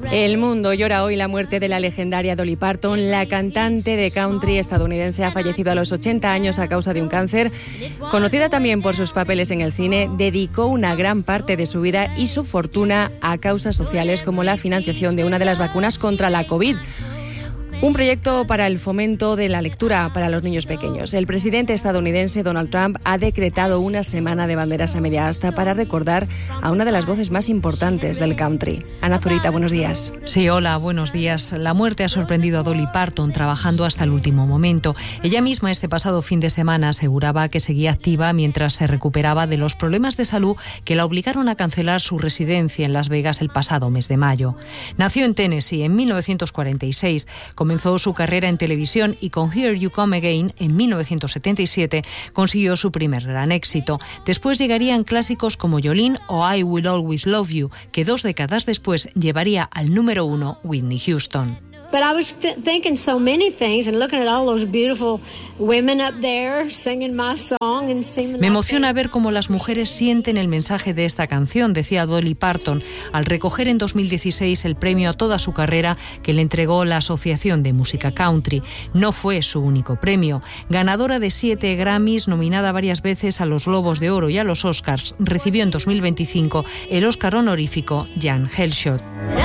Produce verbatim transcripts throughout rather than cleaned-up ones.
El mundo llora hoy la muerte de la legendaria Dolly Parton. La cantante de country estadounidense ha fallecido a los ochenta años a causa de un cáncer. Conocida también por sus papeles en el cine, dedicó una gran parte de su vida y su fortuna a causas sociales como la financiación de una de las vacunas contra la COVID. Un proyecto para el fomento de la lectura para los niños pequeños. El presidente estadounidense Donald Trump ha decretado una semana de banderas a media asta para recordar a una de las voces más importantes del country. Ana Zurita, buenos días. Sí, hola, buenos días. La muerte ha sorprendido a Dolly Parton trabajando hasta el último momento. Ella misma este pasado fin de semana aseguraba que seguía activa mientras se recuperaba de los problemas de salud que la obligaron a cancelar su residencia en Las Vegas el pasado mes de mayo. Nació en Tennessee en mil novecientos cuarenta y seis. Comenzó su carrera en televisión y con Here You Come Again en mil novecientos setenta y siete consiguió su primer gran éxito. Después llegarían clásicos como Jolene o I Will Always Love You, que dos décadas después llevaría al número uno Whitney Houston. But I was th- thinking so many things and looking at all those beautiful women up there singing my song and singing. Me emociona ver cómo las mujeres sienten el mensaje de esta canción, decía Dolly Parton, al recoger en dos mil dieciséis el premio a toda su carrera que le entregó la Asociación de Música Country. No fue su único premio. Ganadora de siete Grammys, nominada varias veces a los Globos de Oro y a los Oscars, recibió en dos mil veinticinco el Oscar honorífico Jan Hellshot.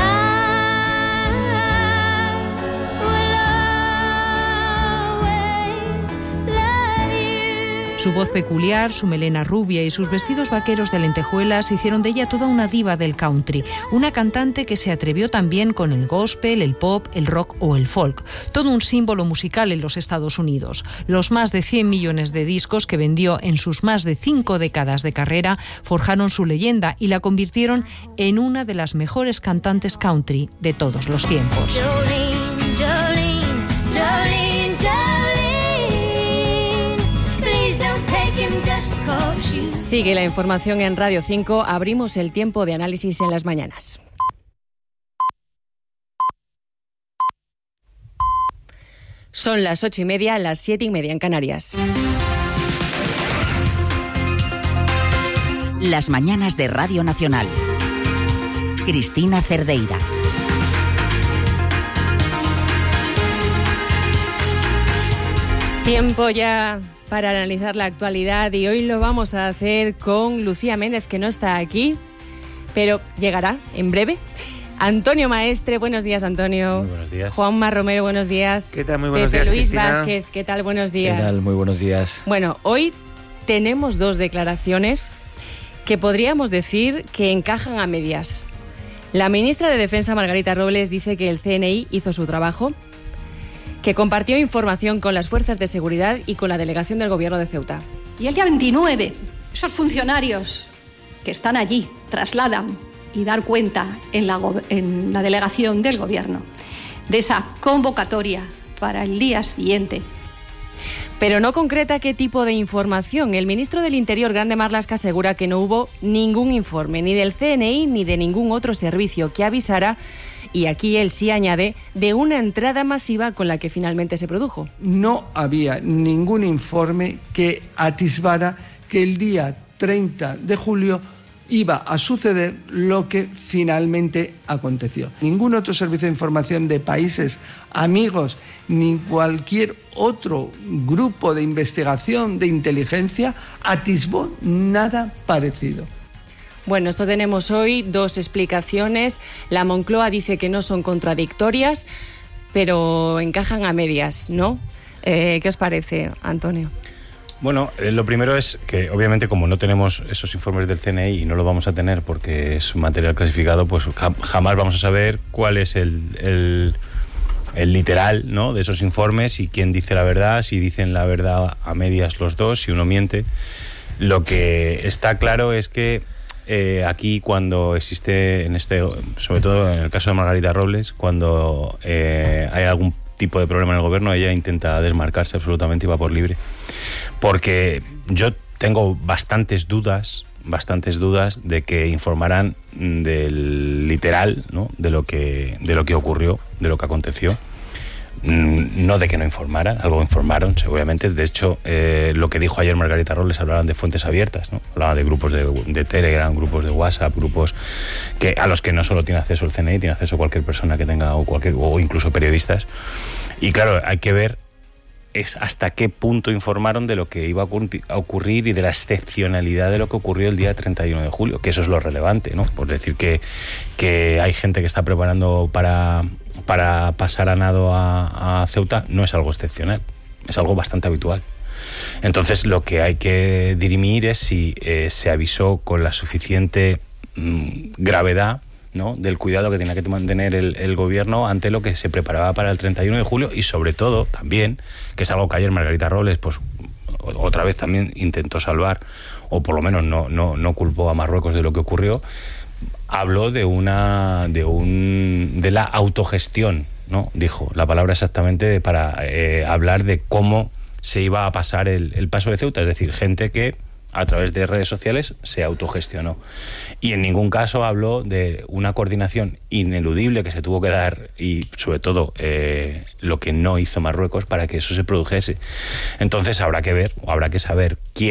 Su voz peculiar, su melena rubia y sus vestidos vaqueros de lentejuelas hicieron de ella toda una diva del country, una cantante que se atrevió también con el gospel, el pop, el rock o el folk, todo un símbolo musical en los Estados Unidos. Los más de cien millones de discos que vendió en sus más de cinco décadas de carrera forjaron su leyenda y la convirtieron en una de las mejores cantantes country de todos los tiempos. Jolene, Jolene, Jolene, Jolene. Sigue la información en Radio cinco. Abrimos el tiempo de análisis en las mañanas. Son las ocho y media, las siete y media en Canarias. Las mañanas de Radio Nacional. Cristina Cerdeira. Tiempo ya para analizar la actualidad y hoy lo vamos a hacer con Lucía Méndez, que no está aquí, pero llegará en breve. Antonio Maestre, buenos días, Antonio. Muy buenos días. Juanma Romero, buenos días. ¿Qué tal? Muy buenos Pepe días, Luis Cristina. Vázquez, ¿qué tal? Buenos días. ¿Qué tal? Muy buenos días. Bueno, hoy tenemos dos declaraciones que podríamos decir que encajan a medias. La ministra de Defensa, Margarita Robles, dice que el C N I hizo su trabajo, que compartió información con las fuerzas de seguridad y con la delegación del Gobierno de Ceuta. Y el día veintinueve, esos funcionarios que están allí trasladan y dar cuenta en la, en la delegación del Gobierno de esa convocatoria para el día siguiente. Pero no concreta qué tipo de información. El ministro del Interior, Grande Marlaska, asegura que no hubo ningún informe, ni del C N I ni de ningún otro servicio que avisara. Y aquí él sí añade, de una entrada masiva con la que finalmente se produjo. No había ningún informe que atisbara que el día treinta de julio iba a suceder lo que finalmente aconteció. Ningún otro servicio de información de países amigos, ni cualquier otro grupo de investigación, de inteligencia, atisbó nada parecido. Bueno, esto tenemos hoy dos explicaciones. La Moncloa dice que no son contradictorias, pero encajan a medias, ¿no? Eh, ¿Qué os parece, Antonio? Bueno, eh, lo primero es que obviamente como no tenemos esos informes del C N I y no lo vamos a tener porque es material clasificado, pues ja- jamás vamos a saber cuál es el, el, el literal, ¿no?, de esos informes y quién dice la verdad, si dicen la verdad a medias los dos, si uno miente. Lo que está claro es que Eh, aquí cuando existe, en este, sobre todo en el caso de Margarita Robles, cuando eh, hay algún tipo de problema en el gobierno, ella intenta desmarcarse absolutamente y va por libre. Porque yo tengo bastantes dudas, bastantes dudas de que informaran del literal, ¿no?, de lo que, de lo que ocurrió, de lo que aconteció. No de que no informaran, algo informaron, obviamente. De hecho, eh, lo que dijo ayer Margarita Robles, hablaban de fuentes abiertas, ¿no? Hablaban de grupos de, de Telegram, grupos de WhatsApp, grupos que a los que no solo tiene acceso el C N I, tiene acceso cualquier persona que tenga, o, cualquier, o incluso periodistas. Y claro, hay que ver es hasta qué punto informaron de lo que iba a ocurrir y de la excepcionalidad de lo que ocurrió el día treinta y uno de julio, que eso es lo relevante, ¿no? Por decir que, que hay gente que está preparando para, para pasar a nado a, a Ceuta, no es algo excepcional, es algo bastante habitual. Entonces lo que hay que dirimir es si eh, se avisó con la suficiente mmm, gravedad, ¿no?, del cuidado que tenía que mantener el, el gobierno ante lo que se preparaba para el treinta y uno de julio, y sobre todo también, que es algo que ayer Margarita Robles pues otra vez también intentó salvar, o por lo menos no, no, no culpó a Marruecos de lo que ocurrió, habló de una de un de la autogestión, ¿no? Dijo la palabra exactamente para eh, hablar de cómo se iba a pasar el, el paso de Ceuta, es decir, gente que a través de redes sociales se autogestionó. Y en ningún caso habló de una coordinación ineludible que se tuvo que dar, y sobre todo eh, lo que no hizo Marruecos para que eso se produjese. Entonces habrá que ver, o habrá que saber quién